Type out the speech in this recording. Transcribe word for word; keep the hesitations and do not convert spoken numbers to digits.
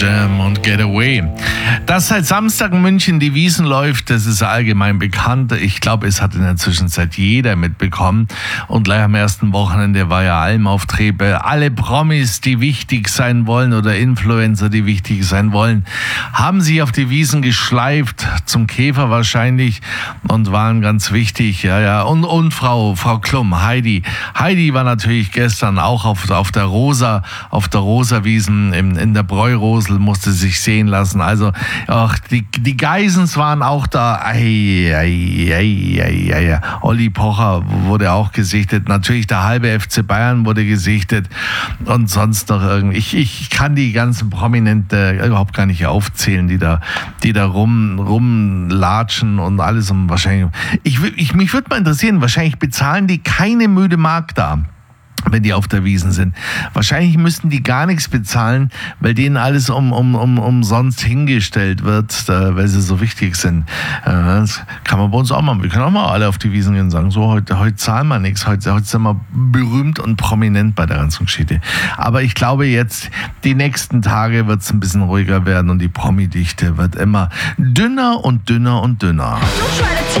Und Getaway. Dass seit Samstag in München die Wiesn läuft, das ist allgemein bekannt. Ich glaube, es hat in der Zwischenzeit jeder mitbekommen. Und gleich am ersten Wochenende war ja Almauftriebe. Alle Promis, die wichtig sein wollen oder Influencer, die wichtig sein wollen, haben sich auf die Wiesn geschleift, zum Käfer wahrscheinlich, und waren ganz wichtig. Ja, ja. Und, und Frau, Frau Klum, Heidi. Heidi war natürlich gestern auch auf, auf der Rosa, auf der Rosa-Wiesn in, in der Bräurosel, musste sich sehen lassen. Also ach, die, die Geisens waren auch da. Ei, ei, ei, ei, ei. Olli Pocher wurde auch gesichtet. Natürlich der halbe F C Bayern wurde gesichtet. Und sonst noch irgendwie. Ich, ich kann die ganzen Prominente überhaupt gar nicht aufzählen, die da, die da rum, rumlatschen und alles. Und wahrscheinlich, ich, ich, mich würde mal interessieren, wahrscheinlich bezahlen die keine müde Mark da, wenn die auf der Wiesn sind. Wahrscheinlich müssten die gar nichts bezahlen, weil denen alles um, um, um, umsonst hingestellt wird, da, weil sie so wichtig sind. Das kann man bei uns auch machen. Wir können auch mal alle auf die Wiesn gehen und sagen, so, heute, heute zahlen wir nichts, heute, heute sind wir berühmt und prominent bei der ganzen Geschichte. Aber ich glaube jetzt, die nächsten Tage wird es ein bisschen ruhiger werden und die Promi-Dichte wird immer dünner und dünner und dünner.